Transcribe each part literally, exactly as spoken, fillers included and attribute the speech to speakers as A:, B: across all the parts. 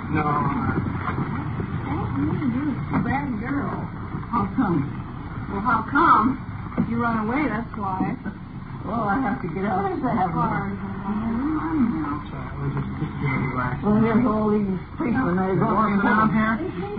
A: No.
B: You're a bad girl. How come? Well, how come? You run away, that's why. Well, I have to get out. What is that car?
A: We're just, just getting relaxed.
B: Well, here's all these policemen. They're going around here.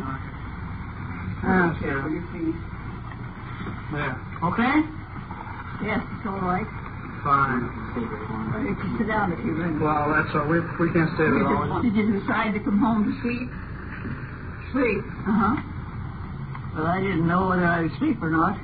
B: Ah, sure.
A: There.
B: Okay? Yes, it's all right.
A: Fine.
B: Well, you can sit down if you want.
A: Well, that's all. We, we can't stay there long.
B: Did you decide to come home to sleep? Sleep? Uh-huh. Well, I didn't know whether I would sleep or not.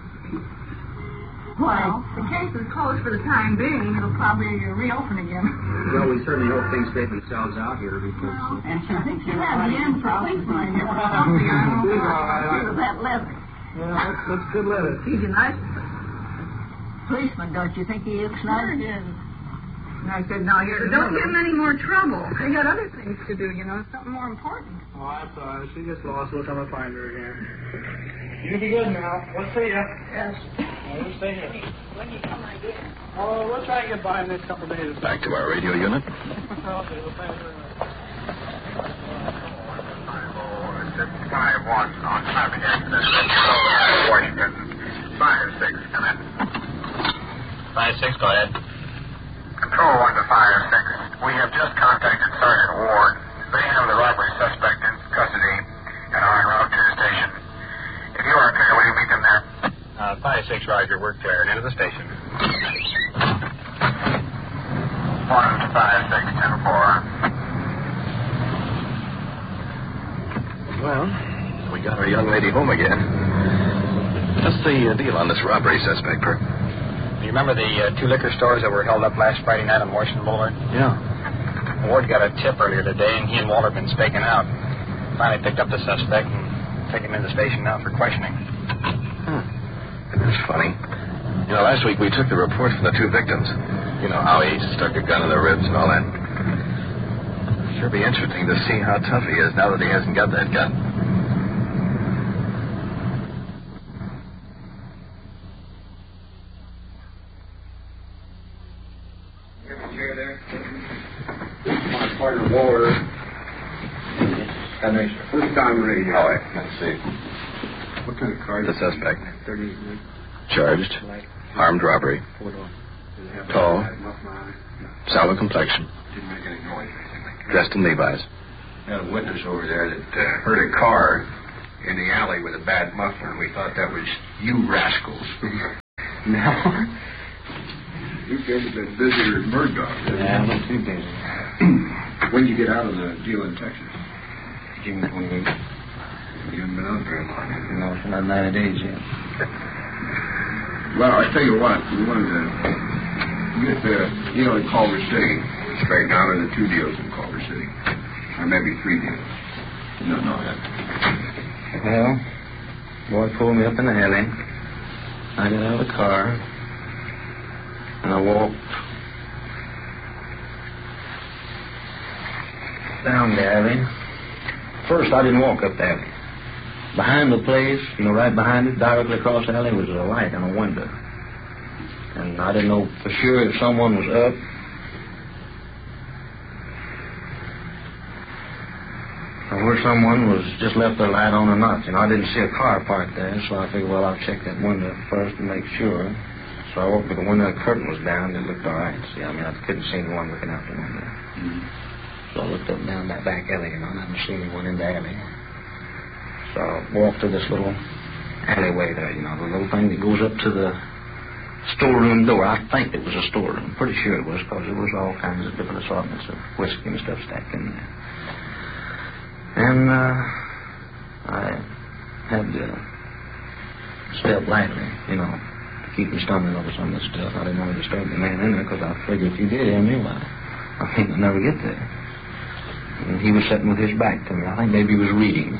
B: Why? Well, the case is closed for the time being. It'll probably reopen again.
C: Well, we certainly hope things straighten themselves out here because...
B: Well, and she thinks you have the end for policeman. You're something I don't know. That leather.
A: Yeah, that's, that's good leather.
B: He's a nice policeman, don't you think he looks nice? Sure is. And I said, now, here, don't give him any more trouble. They got other things to do, you know, something more important.
A: Oh, that's all right. She gets lost. We'll come and find her again. You be good now. We'll see ya.
B: Yes.
A: Well, we'll stay here.
B: When you come again?
A: Oh, we'll try and get by in the next couple of days.
D: Back to our radio unit.
A: Okay, well, thank you very much.
E: five one on traffic accident in Washington. five six, come in.
D: five six, go ahead.
E: Control one to five six. We have just contacted Sergeant Ward. They have the robbery suspect in custody and are en route to the station. If you are clear, will you meet them there?
D: Uh, five six, Roger. We're cleared. Into the station.
E: one to five six, ten four.
D: Well, we got our young lady home again. What's the uh, deal on this robbery suspect, Perk?
F: You remember the uh, two liquor stores that were held up last Friday night on Washington Boulevard?
D: Yeah.
F: Ward got a tip earlier today, and he and Walter have been staking out. Finally picked up the suspect and take him in the station now for questioning.
D: Huh. That's funny. You know, last week we took the report from the two victims. You know, how he stuck a gun in their ribs and all that. Sure be interesting to see how tough he is now that he hasn't got that gun.
C: You have a chair there? My partner, Walter. First time radio.
D: All right, let's see.
C: What kind of car?
D: The suspect.
C: thirty.
D: Charged. Armed robbery. Tall. Sallow complexion.
C: Didn't make any noise or anything like that.
D: Dressed in Levi's.
C: Had a witness over there that uh, heard a car in the alley with a bad muffler, and we thought that was you rascals.
G: No.
C: You guys have been busier than Bird Dog.
G: Yeah, I'm not too busy.
C: When did you get out of the deal in Texas?
G: June twenty-eighth.
C: You haven't been out very long.
G: No, it's not ninety days yet.
C: Well, I tell you what, we wanted to get the deal in Culver City straightened out, or the two deals in Culver City. Or maybe three deals. You don't know that.
G: Well, boy pulled me up in the alley. I got out of the car, and I walked down the alley. First, I didn't walk up the alley. Behind the place, you know, right behind it, directly across the alley, was a light and a window. And I didn't know for sure if someone was up. Or where someone was just left their light on or not. You know, I didn't see a car parked there, so I figured, well, I'll check that window first to make sure. So I walked to the window, the curtain was down, and it looked all right. See, I mean, I couldn't see anyone looking out the window. Mm-hmm. So I looked up and down that back alley, you know, and I didn't see anyone in the alley. So I walked to this little alleyway there, you know, the little thing that goes up to the storeroom door. I think it was a storeroom. Pretty sure it was, because there was all kinds of different assortments of whiskey and stuff stacked in there. And uh, I had to step lightly, you know, to keep from stumbling over some of this stuff. I didn't want to disturb the man in there, because I figured if you did, he'll me, well, I think I'll never get there. And he was sitting with his back to me. I think maybe he was reading.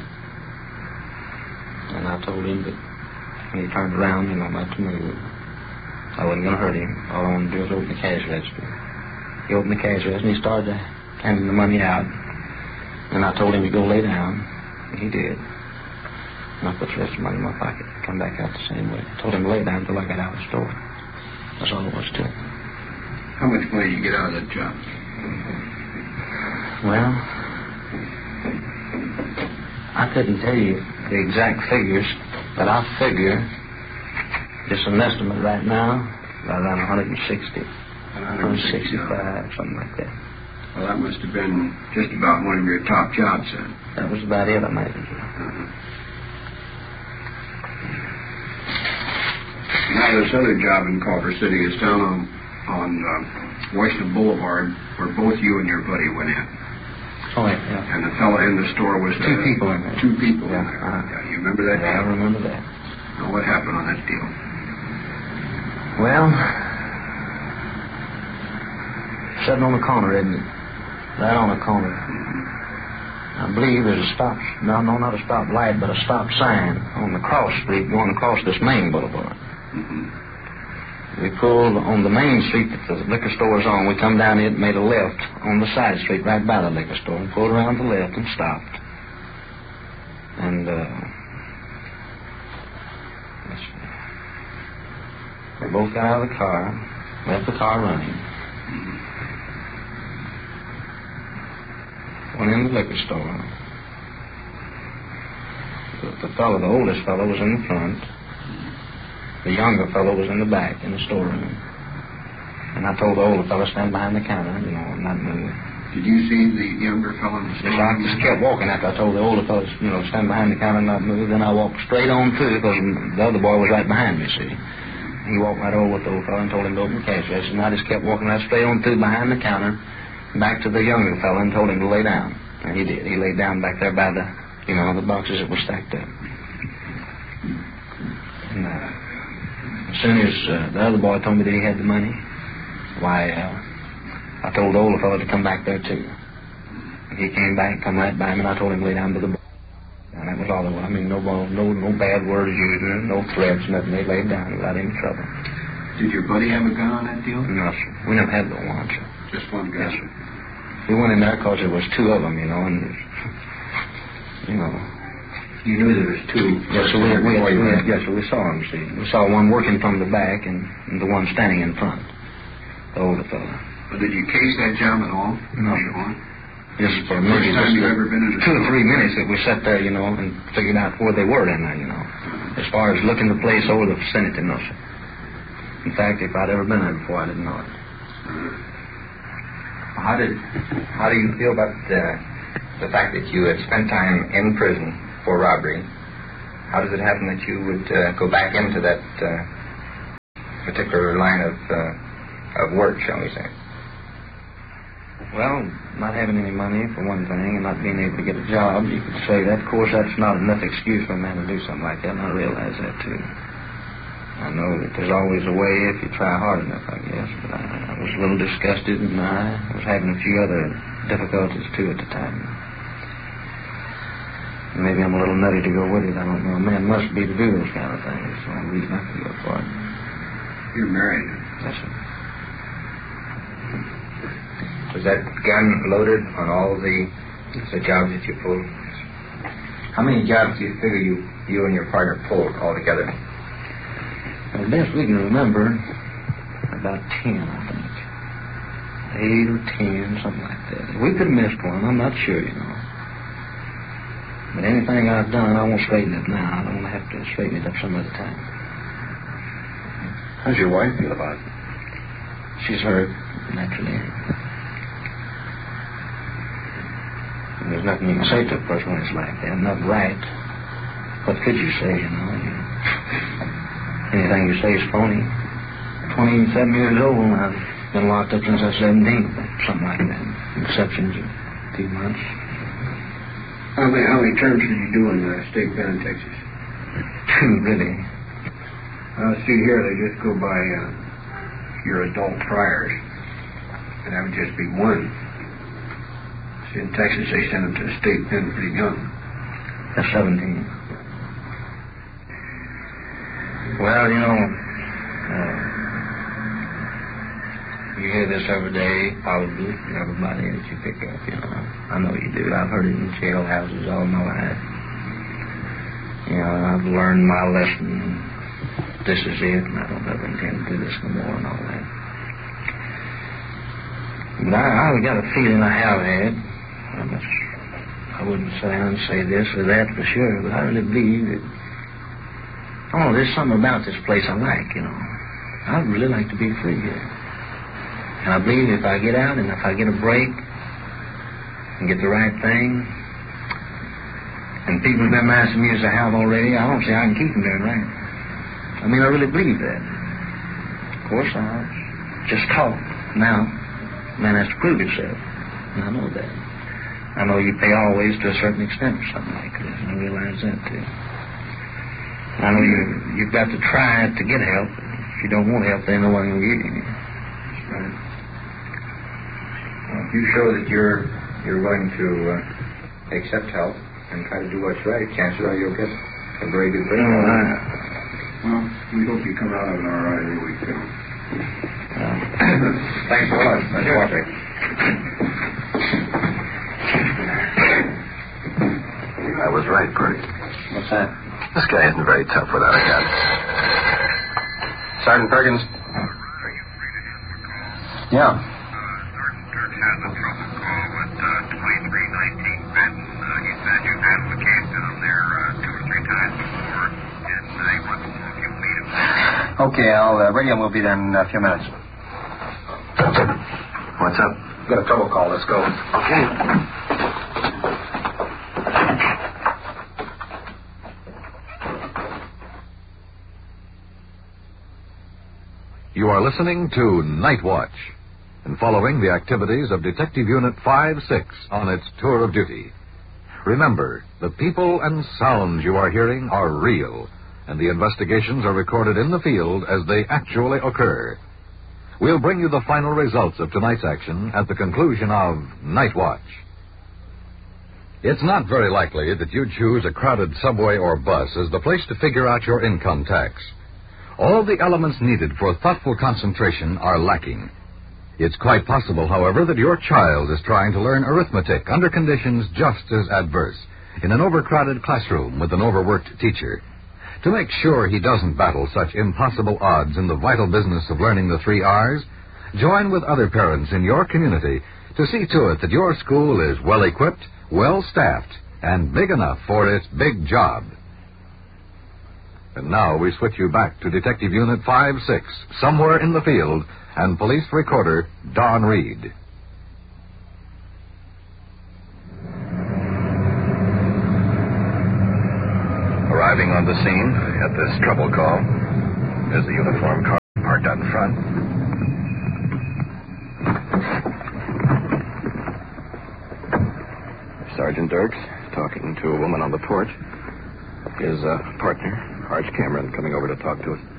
G: And I told him that when he turned around, you know, not to move, I wasn't going to hurt him. All I wanted to do was open the cash register. He opened the cash register, and he started handing the money out. And I told him to go lay down, and he did. And I put the rest of the money in my pocket, come back out the same way. I told him to lay down until I got out of the store. That's all there was to it.
C: How much money did you get out of that job?
G: Well, I couldn't tell you the exact figures, but I figure, just an estimate right now, about around one hundred sixty, one hundred sixty-five, something like that.
C: Well, that must have been just about one of your top jobs, then.
G: That was about it, I imagine.
C: Uh-huh. Now, this other job in Culver City is down on, on uh, Washington Boulevard, where both you and your buddy went in.
G: Oh, yeah. yeah.
C: And the fellow in the store was...
G: Two
C: uh,
G: people in there.
C: Two people
G: yeah,
C: in there.
G: Uh-huh.
C: Yeah, you remember that
G: yeah,
C: deal?
G: I remember that.
C: Now, what happened on that deal?
G: Well, sitting on the corner, isn't it? Right on the corner. I believe there's a stop, no, no, not a stop light, but a stop sign on the cross street going across this main boulevard. Mm-hmm. We pulled on the main street that the liquor store is on. We come down it, made a left on the side street right by the liquor store, and pulled around to the left and stopped. And, uh, let's see. We both got out of the car, left the car running. Went in the liquor store. The, the fellow, the oldest fellow, was in the front. The younger fellow was in the back, in the storeroom. And I told the older fellow to stand behind the counter, you know, and not move.
C: Did you see the younger fellow in the
G: Yes, I just kept walking after I told the older fellow, you know, stand behind the counter and not move. Then I walked straight on through, because the other boy was right behind me, see. He walked right over with the old fellow and told him to open the cash register. And I just kept walking right straight on through behind the counter, back to the younger fellow, and told him to lay down. And he did. He laid down back there by the, you know, the boxes that were stacked up. And uh, as soon as uh, the other boy told me that he had the money, why, uh, I told the older fellow to come back there too. And he came back, come right by him, and I told him to lay down by the box. And that was all it was. I mean, no, no, no bad words used, no threats, nothing. They laid down without any trouble.
C: Did your buddy have a gun on that deal?
G: No, sir. We never had but one, sir.
C: Just one gun?
G: Yes, sir. We went in there because there was two of them, you know, and, you know.
C: You knew there was two?
G: Yes, so we, we, we, we, yes, so we saw them, see. We saw one working from the back and, and the one standing in front, the older fellow.
C: But did you case that job at all?
G: No. Just for maybe
C: time you ever been in a
G: two or three minutes that we sat there, you know, and figured out where they were in there, you know. As far as looking the place over the vicinity, no, sir. In fact, if I'd ever been there before, I didn't know it.
H: How did, how do you feel about the, the fact that you had spent time in prison for robbery? How does it happen that you would uh, go back into that uh, particular line of uh, of work, shall we say?
G: Well, not having any money, for one thing, and not being able to get a job, you could say that. Of course, that's not enough excuse for a man to do something like that, and I realize that, too. I know that there's always a way if you try hard enough, I guess, but I, I was a little disgusted, and I was having a few other difficulties, too, at the time. Maybe I'm a little nutty to go with it. I don't know. A man must be to do those kind of things. That's the only reason I can go for it.
C: You're married?
G: Yes, sir.
H: Was that gun loaded on all the the jobs that you pulled? How many jobs do you figure you, you and your partner pulled altogether?
G: Well, best we can remember, about ten, I think. Eight or ten, something like that. We could have missed one. I'm not sure, you know. But anything I've done, I won't straighten it now. I don't want to have to straighten it up some other time.
C: How's your wife feel about it?
G: She's hurt, naturally. And there's nothing you can say to a person when it's like that. Not right. What could you say, you know? You, anything you say is phony. twenty-seven years old, and I've been locked up since I was seventeen. Something like that. Exceptions of a few months.
C: How many, how many terms did you do in the state pen in Texas?
G: Two, really.
C: Uh, see here, they just go by uh, your adult priors. And that would just be one. See, in Texas, they send them to the state pen pretty young.
G: That's seventeen. Well, you know, uh, you hear this every day, probably, from everybody that you pick up, you know. I know you do. I've heard it in jailhouses all my life. You know, I've learned my lesson. This is it, and I don't ever intend to do this no more and all that. But I, I've got a feeling I have had. I must I wouldn't say and say this or that for sure, but I really believe that, oh, there's something about this place I like, you know. I'd really like to be free here. And I believe if I get out and if I get a break and get the right thing, and people have been nice to me as I have already, I don't see how I can keep them there, right? I mean, I really believe that. Of course, I just talk. Now, man has to prove himself. And I know that. I know you pay always to a certain extent for something like this. I realize that, too. I know you, you've got to try to get help. If you don't want help, then no one will give you any.
C: That's right. Well, if you show that you're you're willing to uh, accept help and try to do what's right, chances are you'll get a very good break.
G: No, I,
C: well, we hope you come out of it all right every week, too. Uh, thanks a lot. Nice
G: Sure.
C: watching.
D: I was right, Bert.
G: what's that?
D: This guy isn't very tough without a gun. Sergeant Perkins? Yeah.
E: Uh, Sergeant Dirks has a trouble call with uh, twenty-three nineteen Benton. Uh, he said you've handled the case down there uh, two or three times before, and uh, he wants to know if you'll meet him.
F: Okay, I'll uh, ring him. We'll be there in a few minutes.
D: What's up?
F: Got a trouble call. Let's go.
D: Okay.
I: You are listening to Night Watch and following the activities of Detective Unit five six on its tour of duty. Remember, the people and sounds you are hearing are real, and the investigations are recorded in the field as they actually occur. We'll bring you the final results of tonight's action at the conclusion of Night Watch. It's not very likely that you'd choose a crowded subway or bus as the place to figure out your income tax. All the elements needed for thoughtful concentration are lacking. It's quite possible, however, that your child is trying to learn arithmetic under conditions just as adverse, in an overcrowded classroom with an overworked teacher. To make sure he doesn't battle such impossible odds in the vital business of learning the three R's, join with other parents in your community to see to it that your school is well-equipped, well-staffed, and big enough for its big job. And now we switch you back to Detective Unit five six, somewhere in the field, and police recorder Don Reed.
D: Arriving on the scene at this trouble call is the uniformed car parked out in front. Sergeant Dirks talking to a woman on the porch. His uh, partner, Arch Cameron, coming over to talk to us.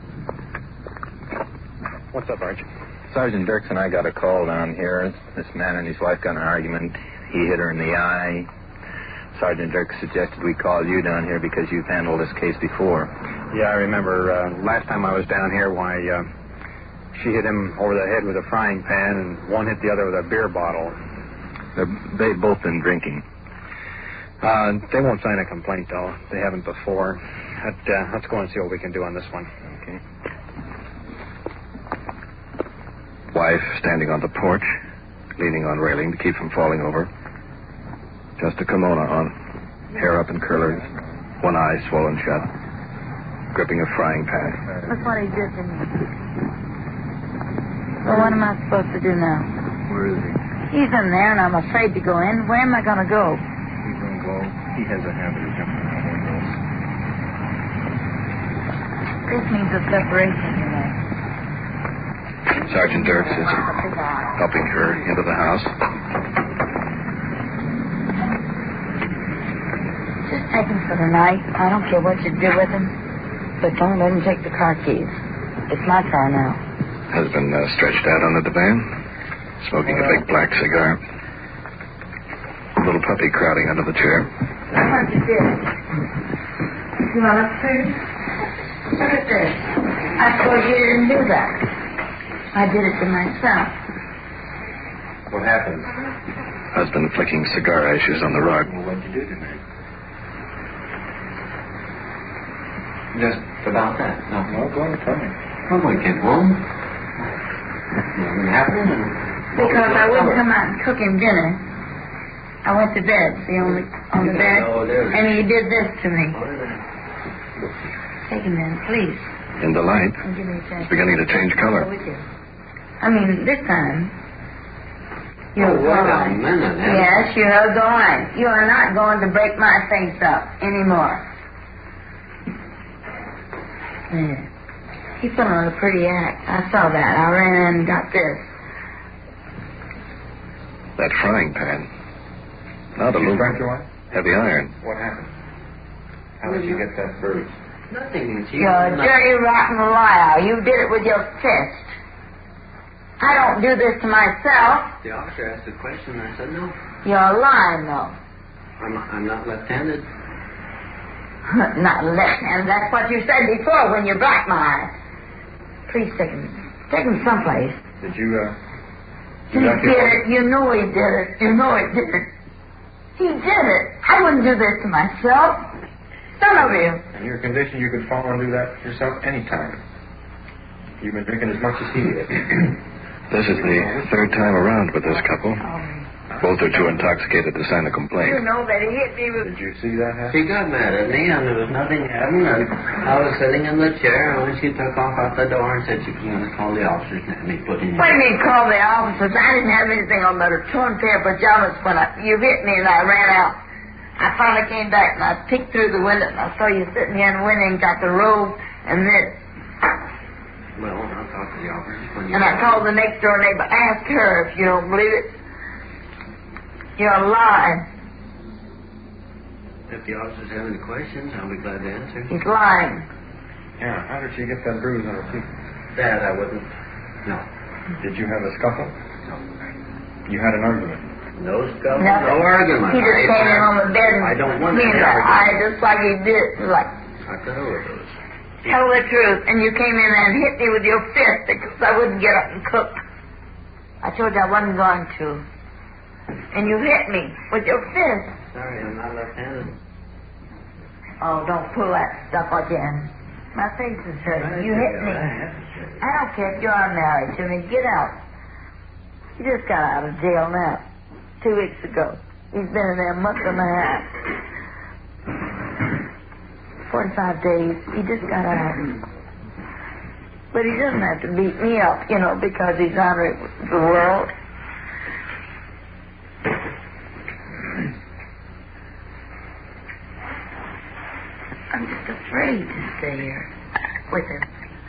F: What's up, Arch?
H: Sergeant Dirks and I got a call down here. This man and his wife got in an argument. He hit her in the eye. Sergeant Dirks suggested we call you down here because you've handled this case before.
F: Yeah, I remember uh, last time I was down here, why uh, she hit him over the head with a frying pan and one hit the other with a beer bottle.
H: They're, they've both been drinking.
F: Uh, they won't sign a complaint, though. They haven't before. Let, uh, let's go and see what we can do on this one.
H: Okay.
D: Wife standing on the porch, leaning on railing to keep from falling over. Just a kimono on, hair up in curlers, one eye swollen shut, gripping a frying pan.
B: Look what he did to me. Well, what am I supposed to do now?
C: Where is he?
B: He's in there, and I'm afraid to go in. Where am I going to go?
C: He's going to go. He has a habit of jumping out windows.
B: This means a separation, you know.
D: Sergeant Dirks is helping her into the house.
B: Just take him for the night. I don't care what you do with him. But don't let him take the car keys. It's my car now.
D: Husband uh, stretched out on the divan, smoking a big black cigar. Little puppy crowding under the chair.
B: That's what you did. You want to food? Look at this. I suppose you didn't do that. I did it to myself.
C: What happened?
D: Husband flicking cigar ashes on the rug.
C: Well, what'd you do tonight?
G: Just about that. No.
C: No, go on, tell me.
G: When we get home, nothing happened. And
B: Because I wouldn't come out and cook him dinner. I went to bed, see, on the, on the bed, and he did this to me. Take him in, please.
D: In the light,
B: And give me a chance.
D: it's beginning to change color.
B: With you. I mean, this time, you're
J: Oh, wait a
B: going.
J: minute, Ann.
B: Yes, you are going. You are not going to break my face up anymore. Yeah. He put on a pretty act. I saw that. I ran in and got this.
D: That frying pan. Now the
H: You
D: loop.
H: struck your wife?
D: Heavy iron.
H: What happened? How did you get that bruise?
J: Nothing. She
B: You're a
J: not-
B: dirty, rotten liar. You did it with your fist. I don't do this to myself.
J: The officer asked the question, and I said no.
B: You're lying, though.
J: I'm, I'm not left-handed.
B: Not left-handed. That's what you said before when you blacked my eye. Please take him. Take him someplace.
H: Did you, uh...
B: He
H: you left
B: did
H: your
B: it. You know he did it. You know he did it. He did it. I wouldn't do this to myself. None of you.
H: In your condition, you could fall and do that yourself anytime. You've been drinking as much as he did.
D: This is the third time around with this couple. Both are too intoxicated to sign a
B: You
D: complaint.
B: know that he hit me with...
H: Did you see that happen?
J: She got mad at me, and there was nothing happened, and I was sitting in the chair, and when she took off out the door and said she was going to call the officers, and he put in...
B: What do you mean call the officers? I didn't have anything on but a torn pair of pajamas when I, you hit me and I ran out. I finally came back and I peeked through the window and I saw you sitting here in the window and got the robe and this.
J: Well, I'll talk to the officers when you...
B: And I called the next door neighbor. Ask her if you don't believe it. You're lying.
J: If the officers have any questions, I'll be glad to answer.
B: He's lying.
H: Yeah, how did she get that bruise on her cheek?
J: That I wouldn't... No.
H: Did you have a scuffle?
J: No.
H: You had an argument?
J: No scuffle,
B: Nothing.
J: no argument.
B: He just
J: I-
B: came in on the bed and
J: I don't want
B: me
J: any
B: in the eye
J: argument.
B: just like he did. Like,
J: I could overdose.
B: tell the truth. And you came in and hit me with your fist because I wouldn't get up and cook. I told you I wasn't going to. And you hit me with your fist.
J: Sorry, I'm not left-handed.
B: Oh, don't pull that stuff again. My face is hurting. You hit me. I don't care if you are married to me. Get out. He just got out of jail now. Two weeks ago. He's been in there a month and a half. Forty-five days. He just got out. But he doesn't have to beat me up, you know, because he's out of the world. I'm just afraid to stay here with him.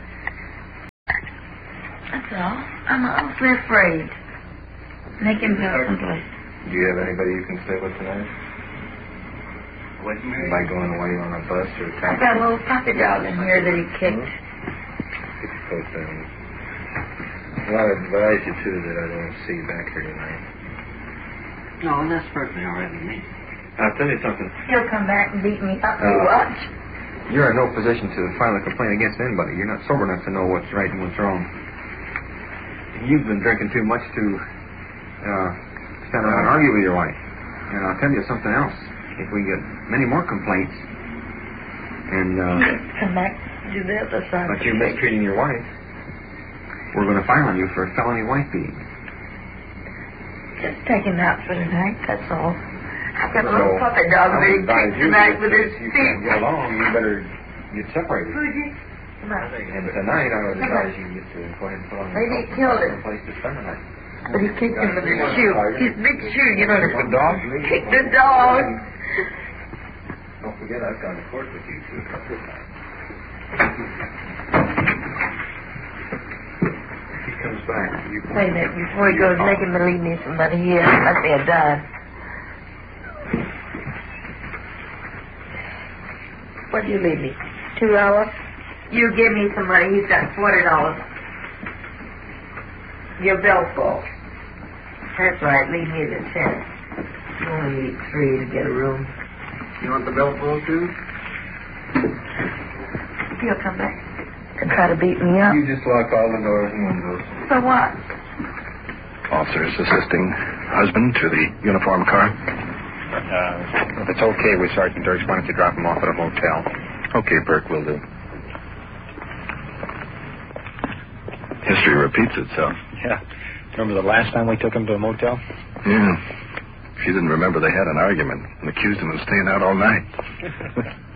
B: That's all. I'm awfully afraid. Make him go someplace.
H: Do you have anybody you can stay with tonight?
J: With me?
H: By going away on a bus or a
B: I've
H: taxi?
B: got a little puppy dog in here that he kicked.
H: But, um, well, I advise you, too, that I don't see you back here tonight.
J: No, that's perfectly all right with me.
H: I'll tell you something.
B: He'll come back and beat me up.
H: Uh,
B: You watch.
H: You're in no position to file a complaint against anybody. You're not sober enough to know what's right and what's wrong. You've been drinking too much to uh, stand around and argue with your wife. And I'll tell you something else. If we get many more complaints, and uh,
B: Come back to the other side.
H: but you're mistreating your wife, we're going to file on you for felony wife beating.
B: Just take him out for tonight. That's all. I've got a
H: So,
B: little puppy dog
H: I
B: that
H: would
B: he
H: advise
B: kicked
H: you
B: tonight
H: that
B: with his
H: if you
B: feet.
H: can't get along, you better get separated.
B: Fuji, come on.
H: And tonight, I would advise you to go ahead and put on
B: Maybe he
H: yourself
B: killed it.
H: some place to spend the night.
B: But he kicked him with his shoe. His big shoe, you know.
H: Kick the dog?
B: Kicked the dog.
H: Don't forget, I've gone to court with you two a couple of times. If he comes back, you
B: Say that before he goes, make him believe me somebody here. Must be a dime. What'd you leave me? Two dollars? You give me some money. He's got forty dollars. Your bill's full. That's right. Leave me the ten. You only need three to get a room.
J: You want the bill full, too?
B: He'll come back and try to beat me up.
H: You just lock all the doors and windows.
B: So what?
D: Officers assisting husband to the uniform car.
H: Uh, if it's okay with Sergeant Dirks, why don't you drop him off at a motel?
D: Okay, Burke, will do. History repeats itself.
F: Yeah. Remember the last time we took him to a motel?
D: Yeah. She didn't remember they had an argument and accused him of staying out all night.